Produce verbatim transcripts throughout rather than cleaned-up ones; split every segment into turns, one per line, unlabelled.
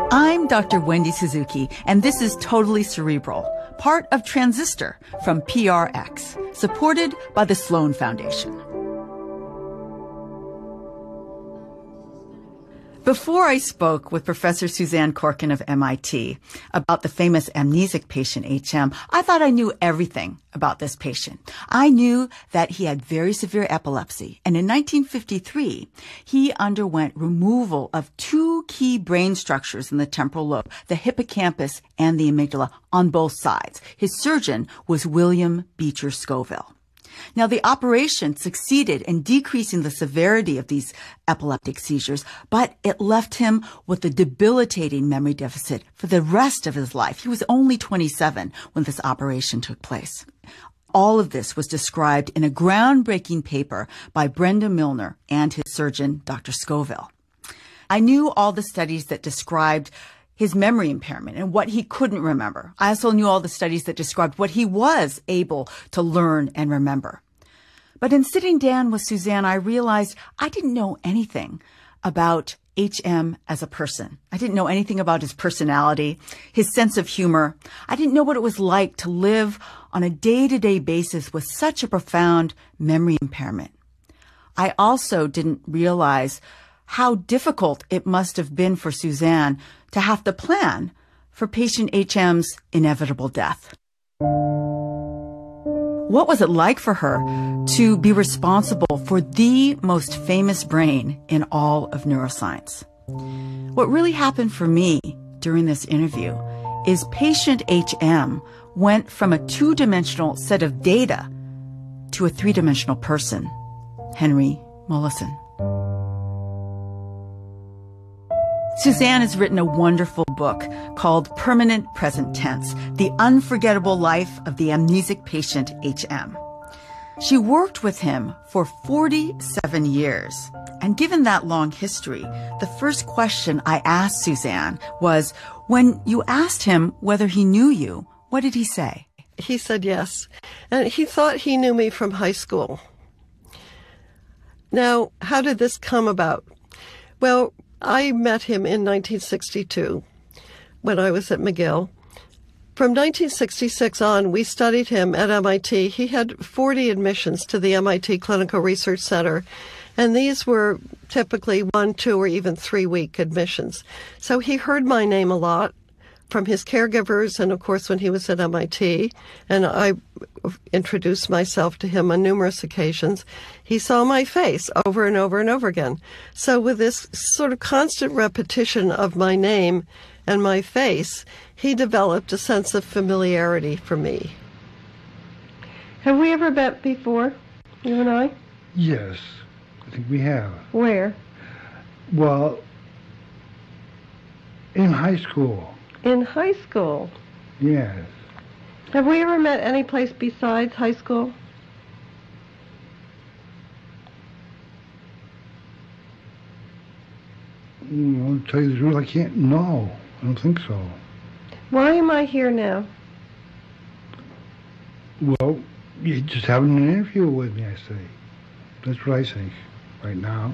I'm Doctor Wendy Suzuki, and this is Totally Cerebral, part of Transistor from P R X, supported by the Sloan Foundation. Before I spoke with Professor Suzanne Corkin of M I T about the famous amnesic patient H M, I thought I knew everything about this patient. I knew that he had very severe epilepsy, and in nineteen fifty-three, he underwent removal of two key brain structures in the temporal lobe, the hippocampus and the amygdala, on both sides. His surgeon was William Beecher Scoville. Now, the operation succeeded in decreasing the severity of these epileptic seizures, but it left him with a debilitating memory deficit for the rest of his life. He was only twenty-seven when this operation took place. All of this was described in a groundbreaking paper by Brenda Milner and his surgeon, Doctor Scoville. I knew all the studies that described his memory impairment and what he couldn't remember. I also knew all the studies that described what he was able to learn and remember. But in sitting down with Suzanne, I realized I didn't know anything about H M as a person. I didn't know anything about his personality, his sense of humor. I didn't know what it was like to live on a day-to-day basis with such a profound memory impairment. I also didn't realize how difficult it must have been for Suzanne to have to plan for patient H M's inevitable death. What was it like for her to be responsible for the most famous brain in all of neuroscience? What really happened for me during this interview is patient H M went from a two-dimensional set of data to a three-dimensional person, Henry Molaison. Suzanne has written a wonderful book called Permanent Present Tense, The Unforgettable Life of the Amnesic Patient H M. She worked with him for forty-seven years. And given that long history, the first question I asked Suzanne was, when you asked him whether he knew you, what did he say?
He said yes. And he thought he knew me from high school. Now, how did this come about? Well, I met him in nineteen sixty-two when I was at McGill. From nineteen sixty-six on, we studied him at M I T. He had forty admissions to the M I T Clinical Research Center, and these were typically one, two, or even three-week admissions. So he heard my name a lot from his caregivers and, of course, when he was at M I T, and I introduced myself to him on numerous occasions. He saw my face over and over and over again. So with this sort of constant repetition of my name and my face, he developed a sense of familiarity for me. Have we ever met before, you and I?
Yes, I think we have.
Where?
Well, in high school.
In high school?
Yes.
Have we ever met any place besides high school?
Well, to tell you the truth, I can't. No, I don't think so.
Why am I here now?
Well, you're just having an interview with me, I say. That's what I think right now.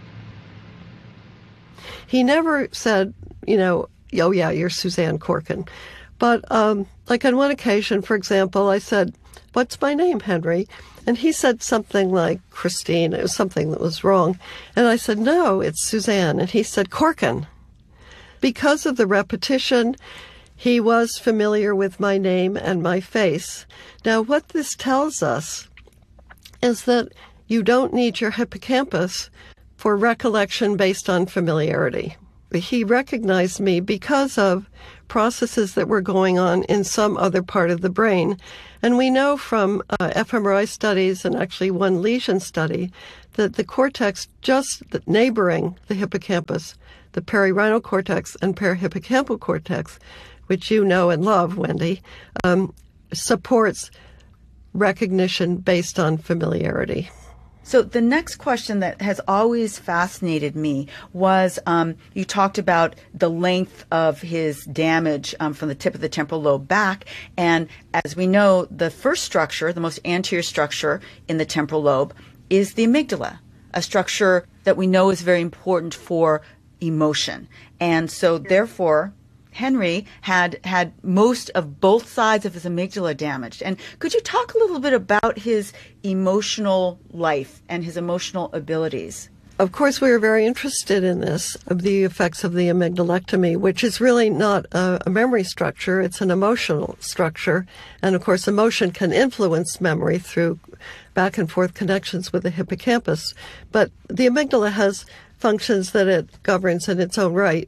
He never said, you know, oh, yeah, you're Suzanne Corkin. But, um, like on one occasion, for example, I said, what's my name, Henry? And he said something like Christine. It was something that was wrong. And I said, no, it's Suzanne. And he said, Corkin. Because of the repetition, he was familiar with my name and my face. Now, what this tells us is that you don't need your hippocampus for recollection based on familiarity. He recognized me because of processes that were going on in some other part of the brain. And we know from uh, fMRI studies and actually one lesion study that the cortex just neighboring the hippocampus, the perirhinal cortex and perihippocampal cortex, which you know and love, Wendy, um, supports recognition based on familiarity.
So the next question that has always fascinated me was, um, you talked about the length of his damage um, from the tip of the temporal lobe back. And as we know, the first structure, the most anterior structure in the temporal lobe, is the amygdala, a structure that we know is very important for emotion. And so therefore, Henry had had most of both sides of his amygdala damaged. And could you talk a little bit about his emotional life and his emotional abilities?
Of course, we were very interested in this, of the effects of the amygdalectomy, which is really not a, a memory structure, it's an emotional structure. And of course, emotion can influence memory through back and forth connections with the hippocampus. But the amygdala has functions that it governs in its own right.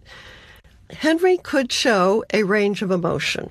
Henry could show a range of emotion.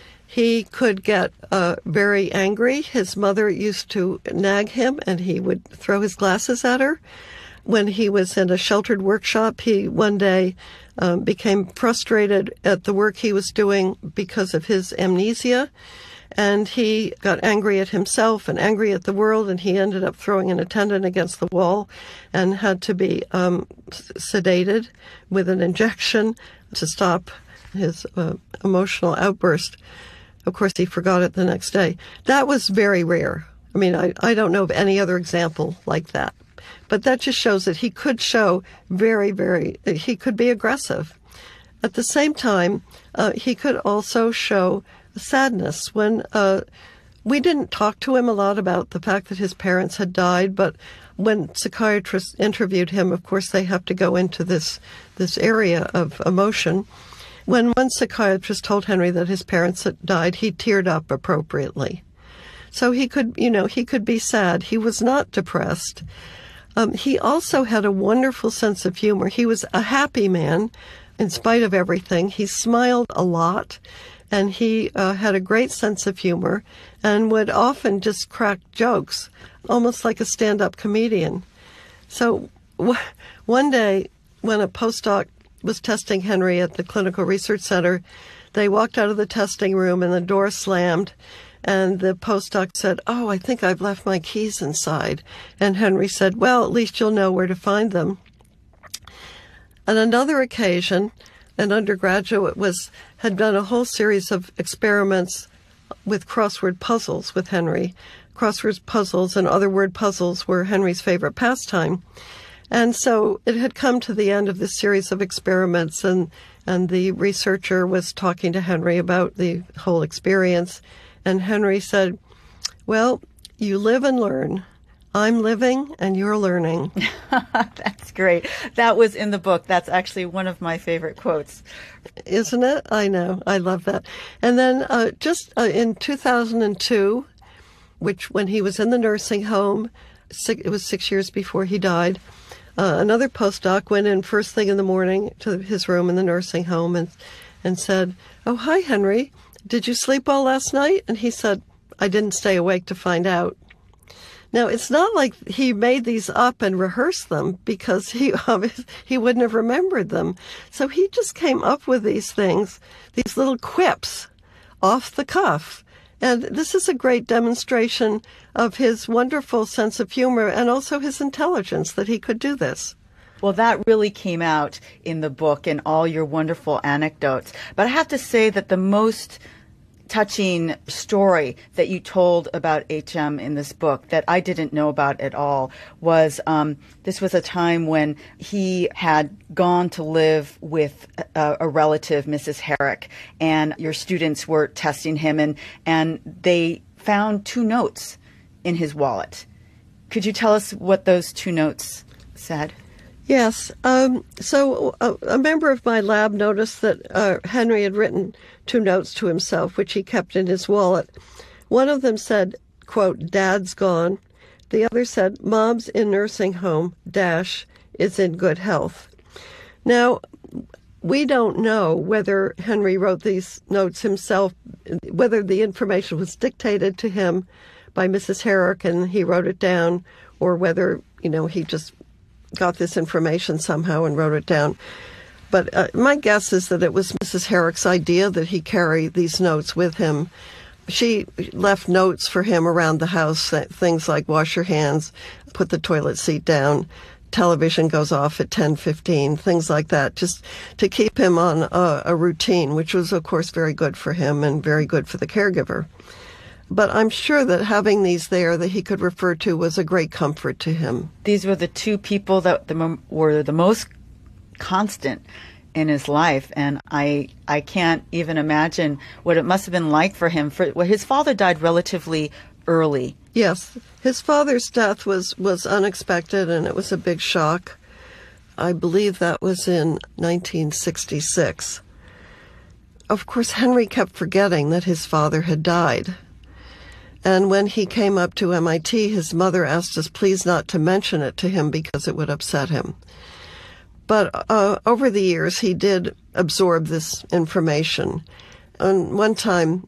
He could get uh, very angry. His mother used to nag him, and he would throw his glasses at her. When he was in a sheltered workshop, he one day um, became frustrated at the work he was doing because of his amnesia, and he got angry at himself and angry at the world, and he ended up throwing an attendant against the wall and had to be um, sedated with an injection to stop his uh, emotional outburst. Of course, he forgot it the next day. That was very rare. I mean, I, I don't know of any other example like that. But that just shows that he could show very, very, he could be aggressive. At the same time, uh, he could also show sadness. When uh, we didn't talk to him a lot about the fact that his parents had died, but when psychiatrists interviewed him, of course, they have to go into this, this area of emotion. When one psychiatrist told Henry that his parents had died, he teared up appropriately. So he could, you know, he could be sad. He was not depressed. Um, he also had a wonderful sense of humor. He was a happy man in spite of everything. He smiled a lot, and he uh, had a great sense of humor and would often just crack jokes, almost like a stand-up comedian. So w- one day when a postdoc was testing Henry at the Clinical Research Center, they walked out of the testing room and the door slammed. And the postdoc said, "Oh, I think I've left my keys inside." And Henry said, "Well, at least you'll know where to find them." On another occasion, an undergraduate was had done a whole series of experiments with crossword puzzles with Henry. Crossword puzzles and other word puzzles were Henry's favorite pastime. And so it had come to the end of this series of experiments, and, and the researcher was talking to Henry about the whole experience. And Henry said, "Well, you live and learn. I'm living and you're learning."
That's great. That was in the book. That's actually one of my favorite quotes.
Isn't it? I know. I love that. And then uh, just uh, in two thousand two, which when he was in the nursing home, six, it was six years before he died, uh, another postdoc went in first thing in the morning to his room in the nursing home and and said, "Oh, hi, Henry. Did you sleep well last night?" And he said, "I didn't stay awake to find out." Now, it's not like he made these up and rehearsed them, because he he wouldn't have remembered them. So he just came up with these things, these little quips off the cuff. And this is a great demonstration of his wonderful sense of humor and also his intelligence, that he could do this.
Well, that really came out in the book and all your wonderful anecdotes. But I have to say that the most touching story that you told about H M in this book that I didn't know about at all was um, this was a time when he had gone to live with a, a relative, Missus Herrick, and your students were testing him, and, and they found two notes in his wallet. Could you tell us what those two notes said?
Yes. Um, so a, a member of my lab noticed that uh, Henry had written two notes to himself, which he kept in his wallet. One of them said, quote, "Dad's gone." The other said, "Mom's in nursing home, dash, is in good health." Now, we don't know whether Henry wrote these notes himself, whether the information was dictated to him by Missus Herrick and he wrote it down, or whether, you know, he just got this information somehow and wrote it down. But uh, my guess is that it was Missus Herrick's idea that he carry these notes with him. She left notes for him around the house, things like wash your hands, put the toilet seat down, television goes off at ten fifteen, things like that, just to keep him on a, a routine, which was, of course, very good for him and very good for the caregiver. But I'm sure that having these there that he could refer to was a great comfort to him.
These were the two people that the, were the most constant in his life. And I I can't even imagine what it must have been like for him. For well, his father died relatively early.
Yes, his father's death was, was unexpected, and it was a big shock. I believe that was in nineteen sixty-six. Of course, Henry kept forgetting that his father had died. And when he came up to M I T, his mother asked us please not to mention it to him because it would upset him. But uh, over the years, he did absorb this information. And one time,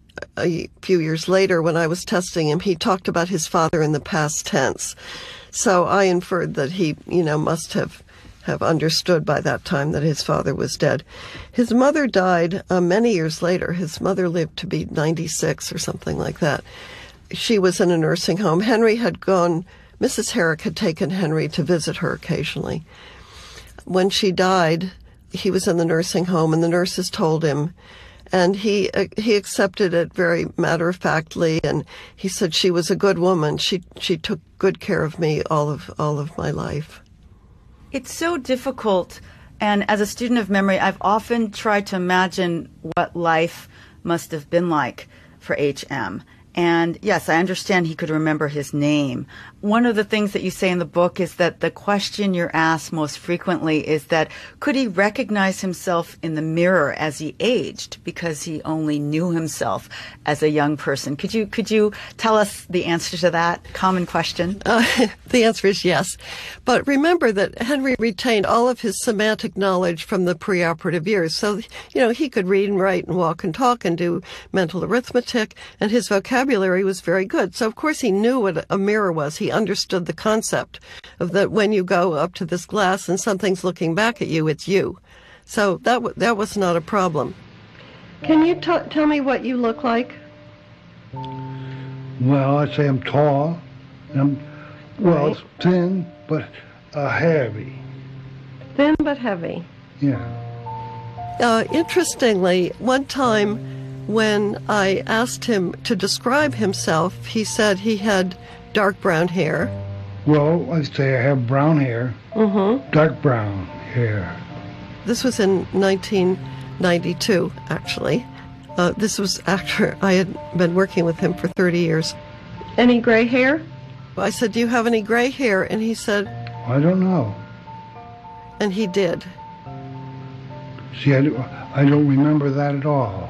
a few years later, when I was testing him, he talked about his father in the past tense. So I inferred that he, you know, must have, have understood by that time that his father was dead. His mother died uh, many years later. His mother lived to be ninety-six or something like that. She was in a nursing home. Henry had gone, Missus Herrick had taken Henry to visit her occasionally. When she died, he was in the nursing home, and the nurses told him, and he uh, he accepted it very matter-of-factly, and he said she was a good woman. She she took good care of me all of all of my life.
It's so difficult, and as a student of memory, I've often tried to imagine what life must have been like for H M. And yes, I understand he could remember his name. One of the things that you say in the book is that the question you're asked most frequently is that could he recognize himself in the mirror as he aged because he only knew himself as a young person? Could you could you tell us the answer to that common question?
Uh, the answer is yes. But remember that Henry retained all of his semantic knowledge from the preoperative years. So, you know, he could read and write and walk and talk and do mental arithmetic, and his vocabulary was very good. So, of course, he knew what a mirror was. He understood the concept of that when you go up to this glass and something's looking back at you, it's you. So that w- that was not a problem. Can you t- tell me what you look like?
Well, I'd say I'm tall. I'm, well,
Right.
thin, but uh, heavy.
Thin but heavy.
Yeah.
Uh, interestingly, one time when I asked him to describe himself, he said he had dark brown hair.
Well, I'd say I have brown hair,
Mm-hmm.
dark brown hair.
This was in nineteen ninety-two, actually. Uh, this was after I had been working with him for thirty years. Any gray hair? I said, do you have any gray hair? And he said,
I don't know.
and he did.
See, I, do, I don't remember that at all.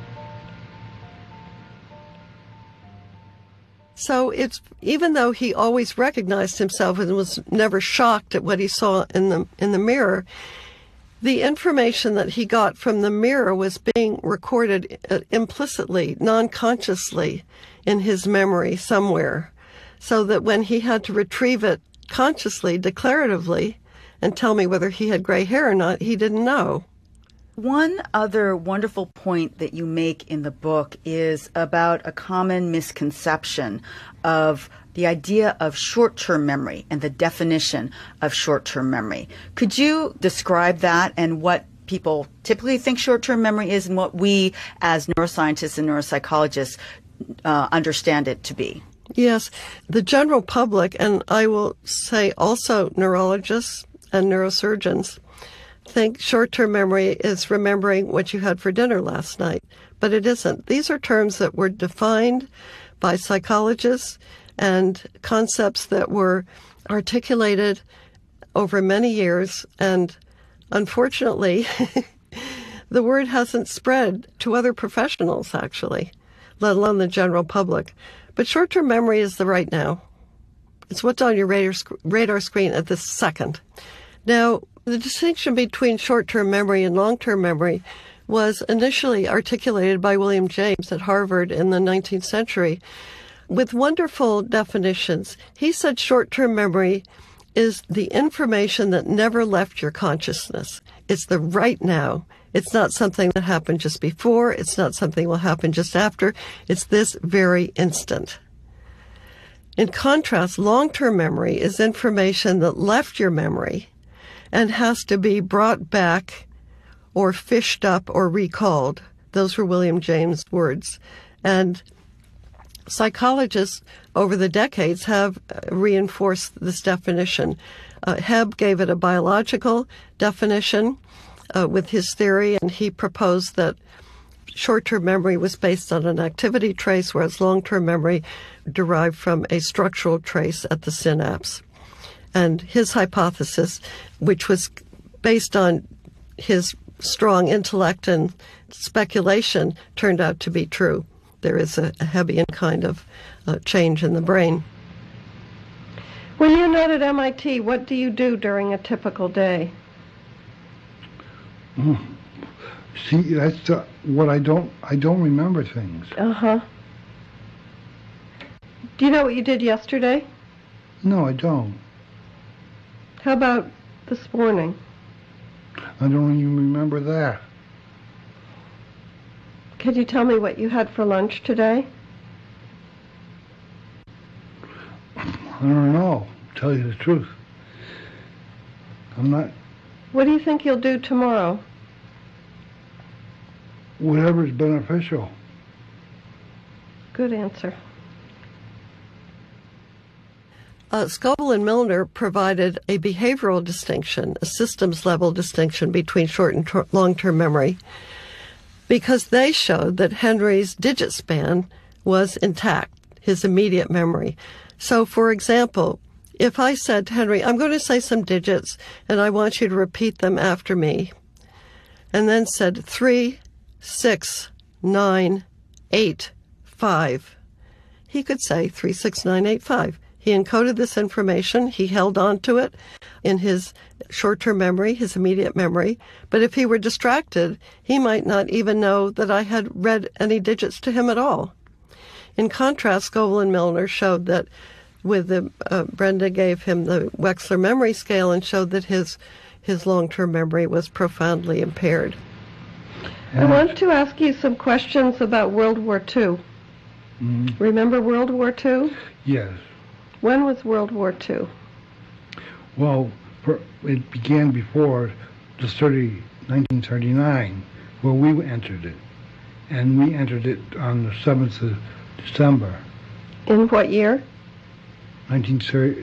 So it's, even though he always recognized himself and was never shocked at what he saw in the in the mirror, the information that he got from the mirror was being recorded implicitly, non-consciously in his memory somewhere, so that when he had to retrieve it consciously, declaratively, and tell me whether he had gray hair or not, he didn't know.
One other wonderful point that you make in the book is about a common misconception of the idea of short-term memory and the definition of short-term memory. Could you describe that and what people typically think short-term memory is and what we as neuroscientists and neuropsychologists uh, understand it to be?
Yes, the general public, and I will say also neurologists and neurosurgeons, think short-term memory is remembering what you had for dinner last night, but it isn't. These are terms that were defined by psychologists and concepts that were articulated over many years, and unfortunately, the word hasn't spread to other professionals, actually, let alone the general public. But short-term memory is the right now. It's what's on your radar, sc- radar screen at this second. Now, the distinction between short-term memory and long-term memory was initially articulated by William James at Harvard in the nineteenth century with wonderful definitions. He said short-term memory is the information that never left your consciousness. It's the right now. It's not something that happened just before. It's not something that will happen just after. It's this very instant. In contrast, long-term memory is information that left your memory and has to be brought back or fished up or recalled. Those were William James' words. And psychologists over the decades have reinforced this definition. Uh, Hebb gave it a biological definition uh, with his theory, and he proposed that short-term memory was based on an activity trace, whereas long-term memory derived from a structural trace at the synapse. And his hypothesis, which was based on his strong intellect and speculation, turned out to be true. There is a, a Hebbian kind of uh, change in the brain.
When you're not at M I T, what do you do during a typical day?
Mm. See, that's uh, what I don't, I don't remember things.
Uh-huh. Do you know what you did yesterday?
No, I don't.
How about this morning?
I don't even remember that.
Could you tell me what you had for lunch today?
I don't know, to tell you the truth. I'm not...
What do you think you'll do tomorrow?
Whatever's beneficial.
Good answer.
Uh, Scoble and Milner provided a behavioral distinction, a systems-level distinction between short and ter- long-term memory, because they showed that Henry's digit span was intact, his immediate memory. So, for example, if I said to Henry, I'm going to say some digits, and I want you to repeat them after me, and then said three, six, nine, eight, five, he could say three, six, nine, eight, five. He encoded this information. He held on to it in his short-term memory, his immediate memory. But if he were distracted, he might not even know that I had read any digits to him at all. In contrast, Scoble and Milner showed that with the, uh, Brenda gave him the Wechsler memory scale and showed that his, his long-term memory was profoundly impaired.
I want to ask you some questions about World War Two.
Mm,
Remember World War Two?
yes.
When was World War Two?
Well, for, it began before the thirty, nineteen thirty-nine, where we entered it. And we entered it on the seventh of December.
In what year?
nineteen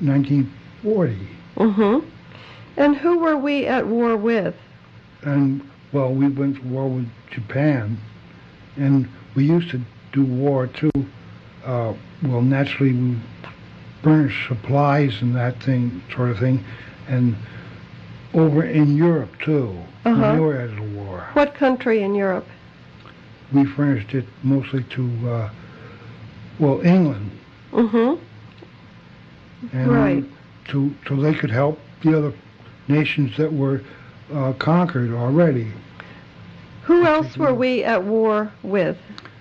forty.
Mm-hmm. And who were we at war with?
And, well, we went to war with Japan, and we used to do war, too. Uh, well, naturally, we furnish supplies and that thing, sort of thing, and over in Europe, too.
Uh-huh.
When we were at the war.
What country in Europe?
We furnished it mostly to, uh, well, England.
Mm-hmm.
And
Right.
To, so they could help the other nations that were uh, conquered already.
Who else were we at war with?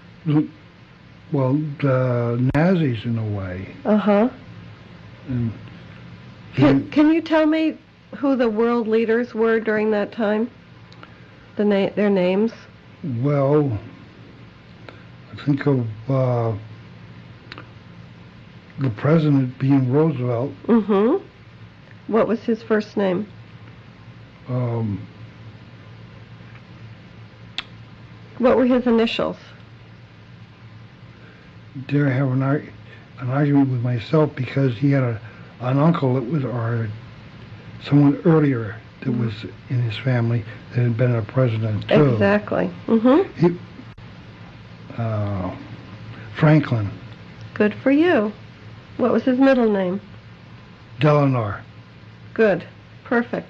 Well, the Nazis in a way.
Uh-huh.
And
Can, can you tell me who the world leaders were during that time? The na- their names?
well, I think of uh, the president being Roosevelt.
Mm-hmm. What was his first name?
Um,
What were his initials?
Dare I have an, ar- an argument with myself because he had a, an uncle that was, or someone earlier that was in his family that had been a president too.
Exactly. Mm-hmm.
He, uh, Franklin
Good for you. What was his middle name?
Delano,
Good. Perfect.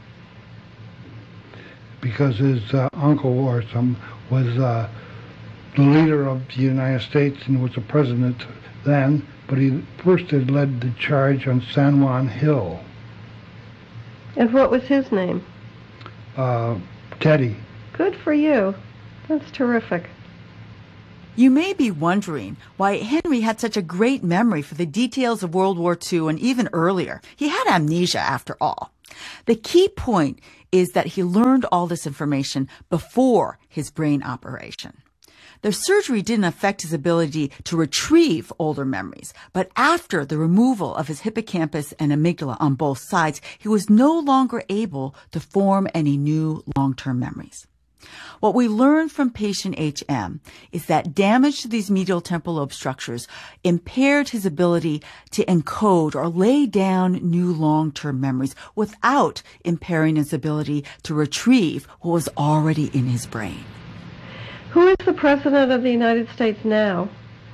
because his uh, uncle or some was uh, the leader of the United States and was the president then, but he first had led the charge on San Juan Hill.
And what was his name?
Uh, Teddy.
Good for you. That's terrific.
You may be wondering why Henry had such a great memory for the details of World War Two and even earlier. He had amnesia, after all. The key point is that he learned all this information before his brain operation. The surgery didn't affect his ability to retrieve older memories, but after the removal of his hippocampus and amygdala on both sides, he was no longer able to form any new long-term memories. What we learned from patient H M is that damage to these medial temporal lobe structures impaired his ability to encode or lay down new long-term memories without impairing his ability to retrieve what was already in his brain.
Who is the President of the United States now?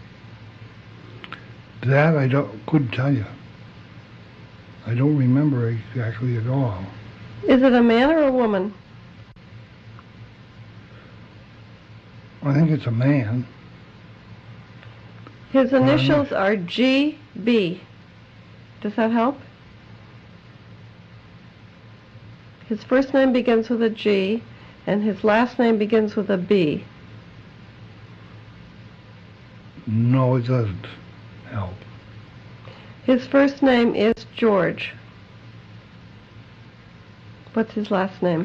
That I don't couldn't tell you. I don't remember exactly at all.
Is it a man or a woman?
I think it's a man.
His initials are G B. Does that help? His first name begins with a G, and his last name begins with a B.
No, it doesn't help.
His first name is George. What's his last name?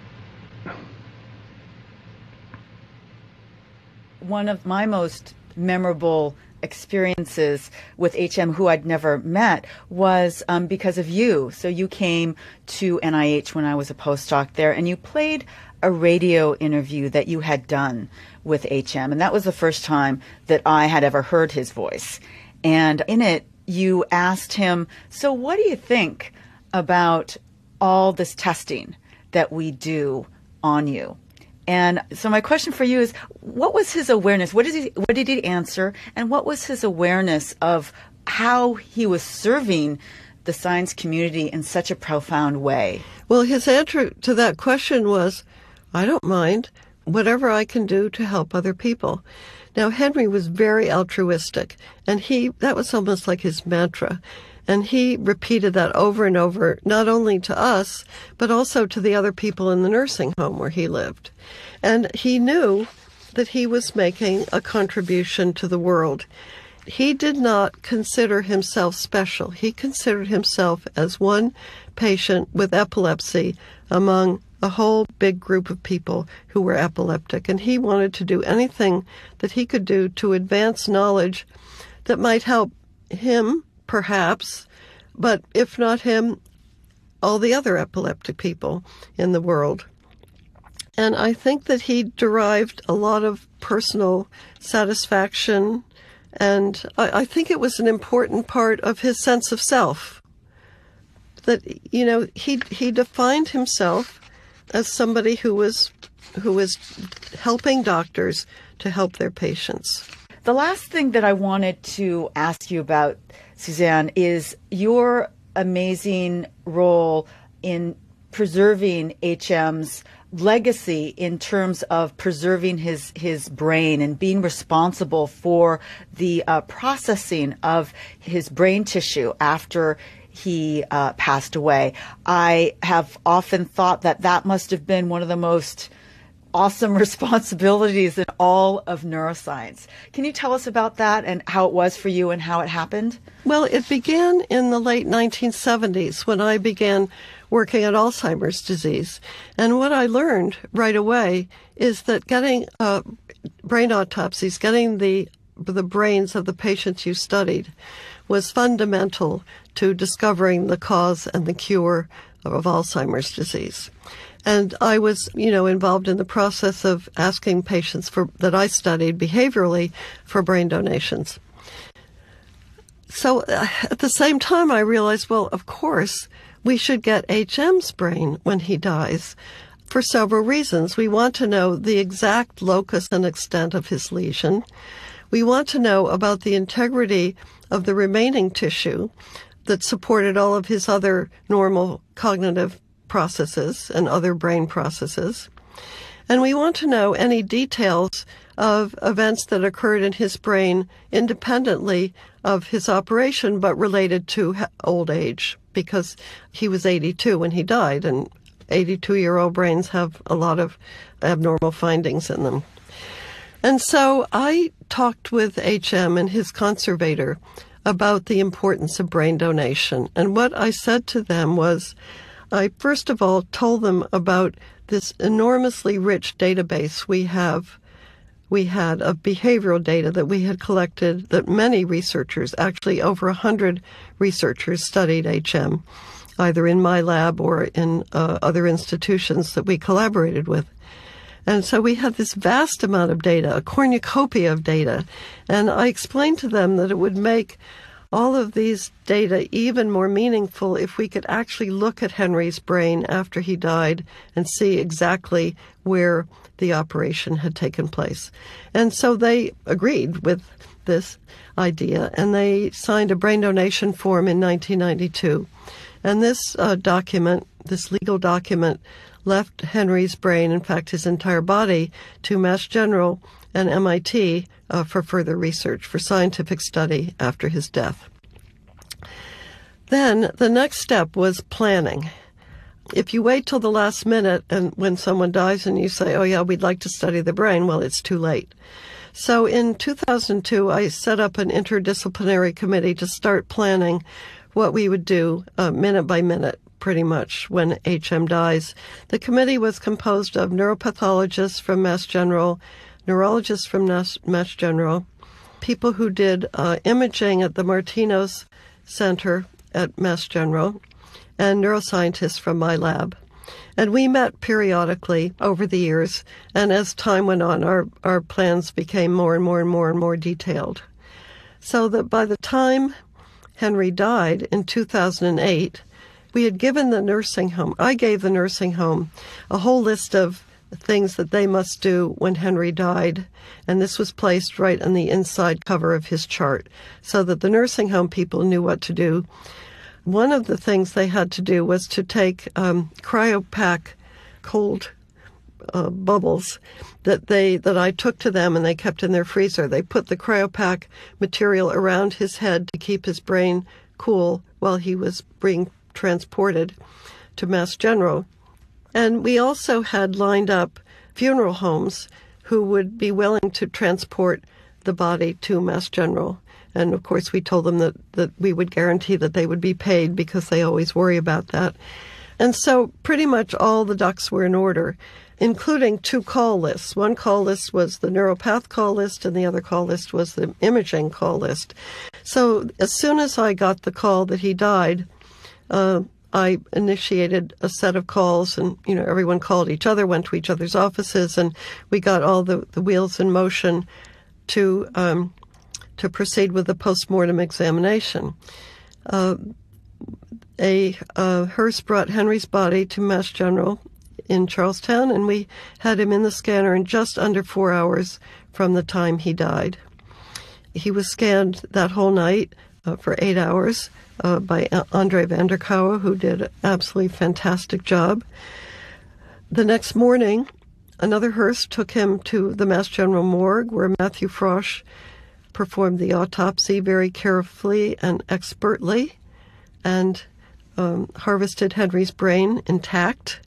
One of my most memorable experiences with H M, who I'd never met, was um, because of you. So you came to N I H when I was a postdoc there, and you played a radio interview that you had done with H M. And that was the first time that I had ever heard his voice. And in it, you asked him, so what do you think about all this testing that we do on you? And so my question for you is, what was his awareness? What did he, what did he answer? And what was his awareness of how he was serving the science community in such a profound way?
Well, his answer to that question was, I don't mind whatever I can do to help other people. Now, Henry was very altruistic, and he that was almost like his mantra. And he repeated that over and over, not only to us, but also to the other people in the nursing home where he lived. And he knew that he was making a contribution to the world. He did not consider himself special. He considered himself as one patient with epilepsy among a whole big group of people who were epileptic. And he wanted to do anything that he could do to advance knowledge that might help him, perhaps, but if not him, all the other epileptic people in the world. And I think that he derived a lot of personal satisfaction, and I, I think it was an important part of his sense of self. That, you know, he he defined himself as somebody who was who was helping doctors to help their patients.
The last thing that I wanted to ask you about, Suzanne, is your amazing role in preserving H M's legacy in terms of preserving his, his brain and being responsible for the uh, processing of his brain tissue after he uh, passed away. I have often thought that that must have been one of the most awesome responsibilities in all of neuroscience. Can you tell us about that and how it was for you and how it happened?
Well, it began in the late nineteen seventies when I began working at Alzheimer's disease. And what I learned right away is that getting uh, brain autopsies, getting the the brains of the patients you studied, was fundamental to discovering the cause and the cure of Alzheimer's disease. And I was, you know, involved in the process of asking patients for that I studied behaviorally for brain donations. So uh, at the same time, I realized, well, of course, we should get H M's brain when he dies for several reasons. We want to know the exact locus and extent of his lesion. We want to know about the integrity of the remaining tissue that supported all of his other normal cognitive processes and other brain processes. And we want to know any details of events that occurred in his brain independently of his operation, but related to old age, because he was eighty-two when he died, and eighty-two-year-old brains have a lot of abnormal findings in them. And so I talked with H M and his conservator about the importance of brain donation. And what I said to them was, I first of all told them about this enormously rich database we have, we had of behavioral data that we had collected, that many researchers, actually over a hundred researchers, studied H M, either in my lab or in uh, other institutions that we collaborated with. And so we had this vast amount of data, a cornucopia of data. And I explained to them that it would make all of these data even more meaningful if we could actually look at Henry's brain after he died and see exactly where the operation had taken place. And so they agreed with this idea, and they signed a brain donation form in nineteen ninety-two. And this uh, document, this legal document, left Henry's brain, in fact his entire body, to Mass General and M I T uh, for further research, for scientific study after his death. Then the next step was planning. If you wait till the last minute and when someone dies and you say, oh yeah, we'd like to study the brain, well, it's too late. So in two thousand two, I set up an interdisciplinary committee to start planning what we would do uh, minute by minute, pretty much, when H M dies. The committee was composed of neuropathologists from Mass General, neurologists from Mass, Mass General, people who did uh, imaging at the Martinos Center at Mass General, and neuroscientists from my lab. And we met periodically over the years, and as time went on, our, our plans became more and more and more and more detailed. So that by the time Henry died in two thousand eight, we had given the nursing home, I gave the nursing home a whole list of things that they must do when Henry died, and this was placed right on the inside cover of his chart so that the nursing home people knew what to do. One of the things they had to do was to take um, cryopack cold uh, bubbles that they that I took to them and they kept in their freezer. They put the cryopack material around his head to keep his brain cool while he was being transported to Mass General. And we also had lined up funeral homes who would be willing to transport the body to Mass General. And, of course, we told them that, that we would guarantee that they would be paid because they always worry about that. And so pretty much all the ducks were in order, including two call lists. One call list was the neuropath call list, and the other call list was the imaging call list. So as soon as I got the call that he died, uh, I initiated a set of calls, and, you know, everyone called each other, went to each other's offices, and we got all the, the wheels in motion to um, to proceed with the postmortem examination. Uh, a uh, hearse brought Henry's body to Mass General in Charlestown, and we had him in the scanner in just under four hours from the time he died. He was scanned that whole night uh, for eight hours uh, by Andre van der Kouwen, who did an absolutely fantastic job. The next morning, another hearse took him to the Mass General morgue, where Matthew Frosch performed the autopsy very carefully and expertly, and um, harvested Henry's brain intact.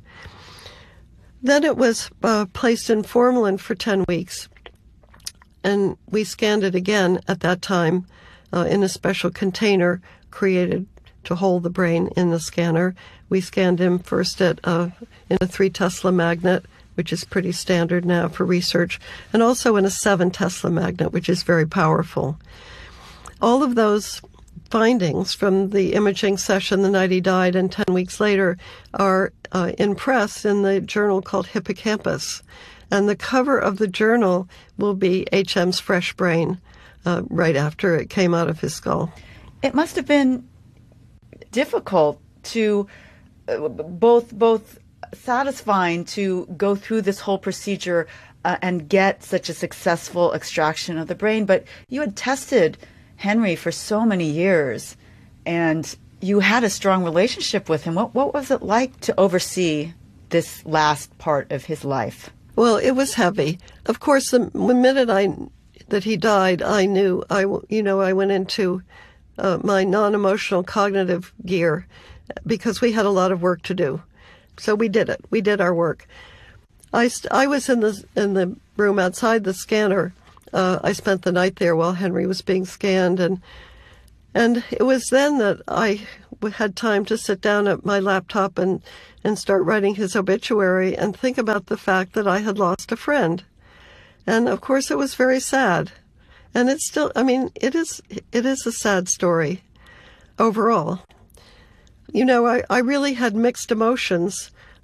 Then it was uh, placed in formalin for ten weeks, and we scanned it again at that time uh, in a special container created to hold the brain in the scanner. We scanned him first at uh, in a three Tesla magnet, which is pretty standard now for research, and also in a seven Tesla magnet, which is very powerful. All of those findings from the imaging session the night he died and ten weeks later are uh, in press in the journal called Hippocampus. And the cover of the journal will be H M's fresh brain uh, right after it came out of his skull.
It must have been difficult to uh, both both satisfying to go through this whole procedure uh, and get such a successful extraction of the brain. But you had tested Henry for so many years, and you had a strong relationship with him. What, what was it like to oversee this last part of his life?
Well, it was heavy. Of course, the minute I that he died, I knew, I, you know, I went into uh, my non-emotional cognitive gear because we had a lot of work to do. So we did it. We did our work. I, st- I was in the in the room outside the scanner. Uh, I spent the night there while Henry was being scanned, and and it was then that I had time to sit down at my laptop and, and start writing his obituary and think about the fact that I had lost a friend. And of course it was very sad. And it's still, I mean, it is it is a sad story overall. You know, I, I really had mixed emotions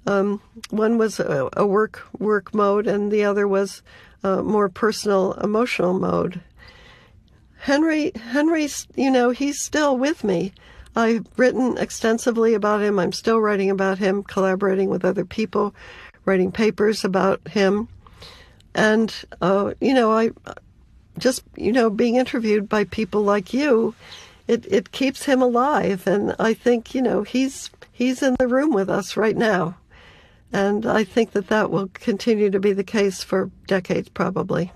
Um, one was a, a work work mode, and the other was a more personal, emotional mode. Henry, Henry's, you know, he's still with me. I've written extensively about him. I'm still writing about him, collaborating with other people, writing papers about him. And, uh, you know, I just, you know, being interviewed by people like you, it, it keeps him alive. And I think, you know, he's he's in the room with us right now. And I think that that will continue to be the case for decades, probably.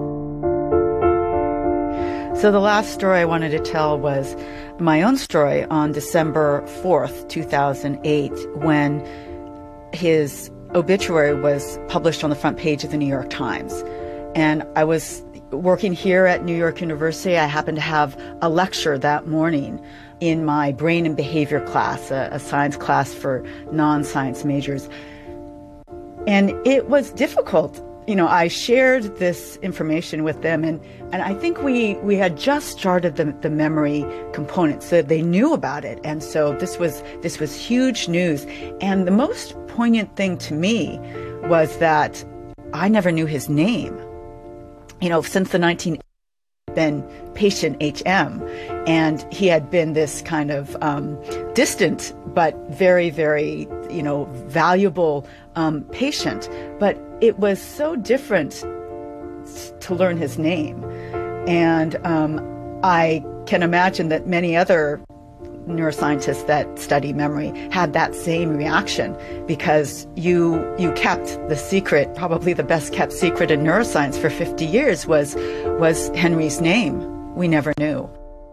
So the last story I wanted to tell was my own story on December fourth, two thousand eight, when his obituary was published on the front page of the New York Times. And I was working here at New York University. I happened to have a lecture that morning in my brain and behavior class, a, a science class for non-science majors. And it was difficult. You know, I shared this information with them, and, and I think we, we had just started the, the memory component, so they knew about it. And so this was this was huge news. And the most poignant thing to me was that I never knew his name. You know, since the nineteen eighties, been patient H M, and he had been this kind of um, distant but very, very, you know, valuable um, patient. But it was so different to learn his name. And um, I can imagine that many other neuroscientists that study memory had that same reaction, because you you kept the secret, probably the best kept secret in neuroscience for fifty years was was Henry's name. We never knew.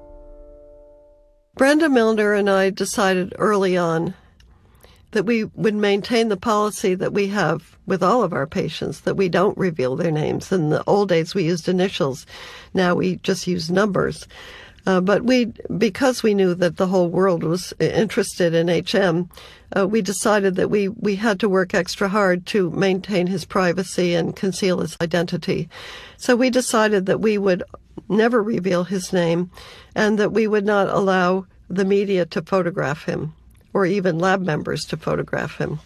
Brenda Milner and I decided early on that we would maintain the policy that we have with all of our patients, that we don't reveal their names. In the old days, we used initials. Now we just use numbers. Uh, but we, because we knew that the whole world was interested in H M, uh, we decided that we, we had to work extra hard to maintain his privacy and conceal his identity. So we decided that we would never reveal his name, and that we would not allow the media to photograph him, or even lab members to photograph him.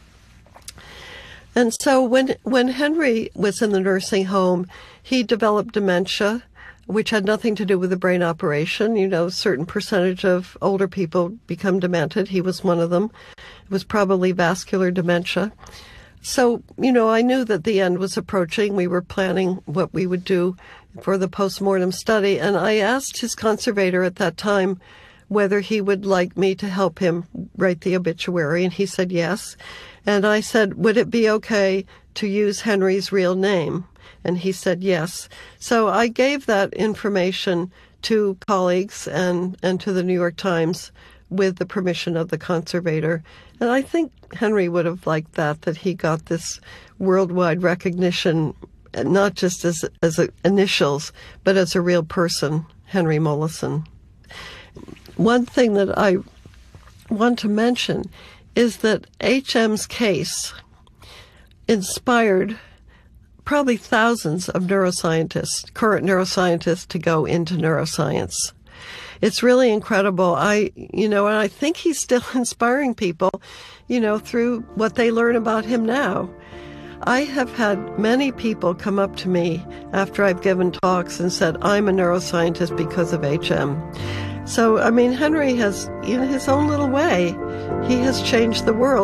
And so when when Henry was in the nursing home, he developed dementia, which had nothing to do with the brain operation. You know, a certain percentage of older people become demented. He was one of them. It was probably vascular dementia. So, you know, I knew that the end was approaching. We were planning what we would do for the postmortem study, and I asked his conservator at that time whether he would like me to help him write the obituary, and he said yes. And I said, would it be okay to use Henry's real name? And he said yes. So I gave that information to colleagues and, and to the New York Times with the permission of the conservator. And I think Henry would have liked that, that he got this worldwide recognition, not just as, as a, initials, but as a real person, Henry Molaison. One thing that I want to mention is that H M's case inspired probably thousands of neuroscientists, current neuroscientists, to go into neuroscience. It's really incredible. I, you know, and I think he's still inspiring people, you know, through what they learn about him now. I have had many people come up to me after I've given talks and said, I'm a neuroscientist because of H M. So, I mean, Henry has, in his own little way, he has changed the world.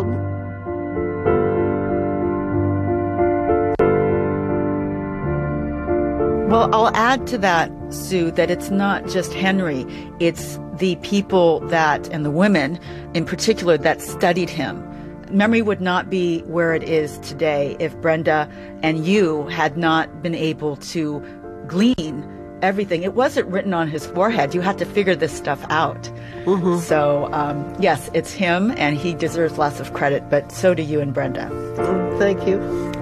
Well, I'll add to that, Sue, that it's not just Henry. It's the people that, and the women in particular, that studied him. Memory would not be where it is today if Brenda and you had not been able to glean everything. It wasn't written on his forehead. You had to figure this stuff out. Mm-hmm. So, um, yes, it's him, and he deserves lots of credit, but so do you and Brenda.
Thank you.